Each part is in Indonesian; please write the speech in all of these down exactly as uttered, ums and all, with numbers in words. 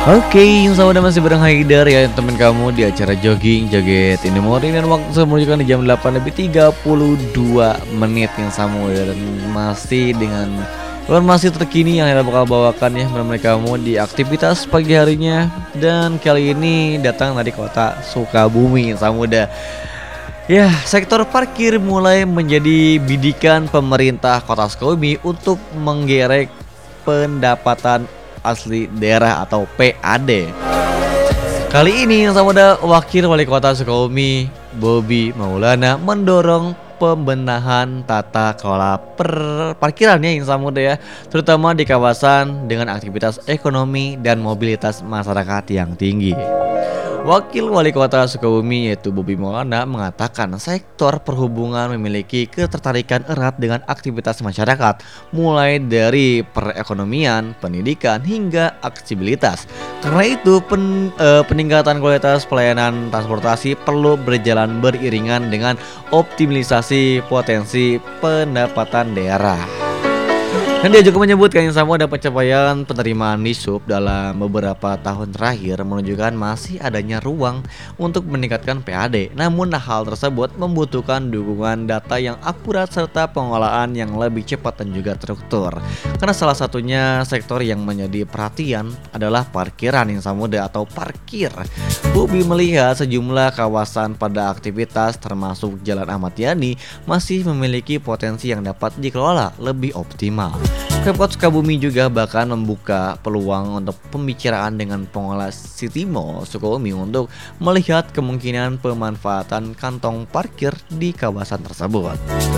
Oke, yang sama udah masih bareng Haidar ya teman kamu di acara jogging joget in the morning dan waktu saya menunjukkan di jam delapan lebih tiga puluh dua menit yang sama ya, dan masih dengan informasi terkini yang saya bakal bawakan ya menemani kamu di aktivitas pagi harinya. Dan kali ini datang dari kota Sukabumi yang sama udah. Ya, sektor parkir mulai menjadi bidikan pemerintah Kota Sukabumi untuk menggerek pendapatan asli daerah atau P A D. Kali ini yang sama ada Wakil Wali Kota Sukabumi Bobi Maulana mendorong pembenahan tata kelola per parkirannya yang sama ya, terutama di kawasan dengan aktivitas ekonomi dan mobilitas masyarakat yang tinggi. Wakil Wali Kota Sukabumi yaitu Bobi Maulana mengatakan sektor perhubungan memiliki ketertarikan erat dengan aktivitas masyarakat, mulai dari perekonomian, pendidikan hingga aksesibilitas. Karena itu pen, eh, peningkatan kualitas pelayanan transportasi perlu berjalan beriringan dengan optimalisasi potensi pendapatan daerah. Dan dia juga menyebutkan yang sama ada pencapaian penerimaan Nisub dalam beberapa tahun terakhir menunjukkan masih adanya ruang untuk meningkatkan P A D. Namun hal tersebut membutuhkan dukungan data yang akurat serta pengolahan yang lebih cepat dan juga terstruktur. Karena salah satunya sektor yang menjadi perhatian adalah parkiran yang samuda atau parkir. Bobi melihat sejumlah kawasan pada aktivitas termasuk Jalan Ahmad Yani masih memiliki potensi yang dapat dikelola lebih optimal. Pemkot Sukabumi juga bahkan membuka peluang untuk pembicaraan dengan pengelola Sitimo Sukabumi untuk melihat kemungkinan pemanfaatan kantong parkir di kawasan tersebut.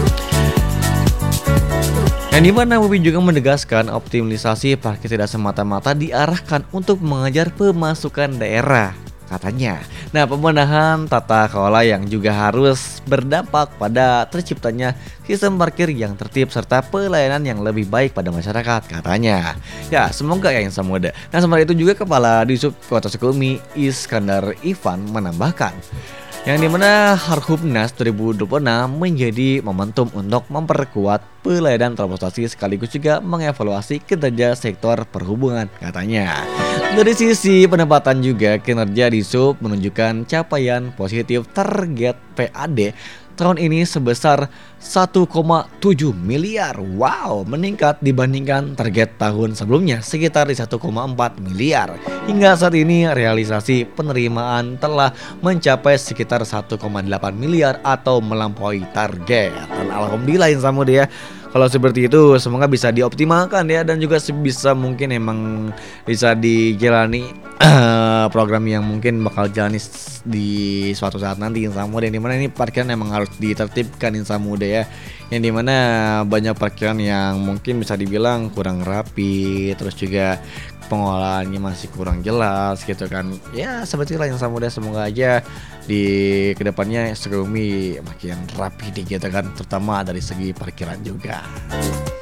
Yang dimana Bobi juga menegaskan optimalisasi parkir tidak semata-mata diarahkan untuk mengejar pemasukan daerah, katanya. Nah, pembenahan tata kelola yang juga harus berdampak pada terciptanya sistem parkir yang tertib serta pelayanan yang lebih baik pada masyarakat, katanya. Ya, semoga ya yang semudah. Nah, sementara itu juga Kepala Disub Kota Sukabumi Iskandar Ivan menambahkan yang dimana Harhubnas dua ribu dua puluh enam menjadi momentum untuk memperkuat pelayanan transportasi sekaligus juga mengevaluasi kinerja sektor perhubungan, katanya. Dari sisi pendapatan juga kinerja di Sub menunjukkan capaian positif target P A D tahun ini sebesar satu koma tujuh miliar. Wow, meningkat dibandingkan target tahun sebelumnya sekitar di satu koma empat miliar. Hingga saat ini realisasi penerimaan telah mencapai sekitar satu koma delapan miliar atau melampaui target. Dan alhamdulillah yang sama dia. Kalau seperti itu semoga bisa dioptimalkan ya, dan juga bisa mungkin emang bisa dijalani program yang mungkin bakal jalani di suatu saat nanti Insan Muda, yang dimana ini parkiran emang harus ditertibkan Insan Muda ya, yang dimana banyak parkiran yang mungkin bisa dibilang kurang rapi, terus juga pengolahannya masih kurang jelas gitu kan ya. Seperti itu Insan Muda, semoga aja di kedepannya Sukabumi makin rapi dikit kan, terutama dari segi parkiran juga.